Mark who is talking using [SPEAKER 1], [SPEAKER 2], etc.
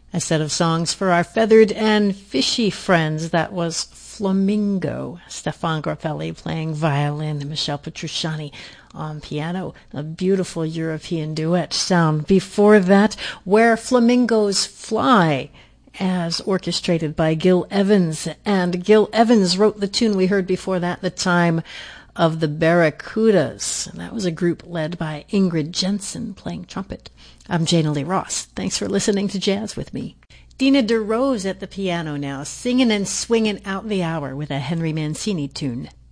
[SPEAKER 1] A set of songs for our feathered and fishy friends. That was Flamingo. Stefan Grappelli playing violin and Michel Petrucciani on piano. A beautiful European duet sound. Before that, Where Flamingos Fly, as orchestrated by Gil Evans. And Gil Evans wrote the tune we heard before that, The Time of the Barracudas. And that was a group led by Ingrid Jensen playing trumpet. I'm Jana Lee Ross. Thanks for listening to Jazz with me. Dina DeRose at the piano now, singing and swinging out the hour with a Henry Mancini tune.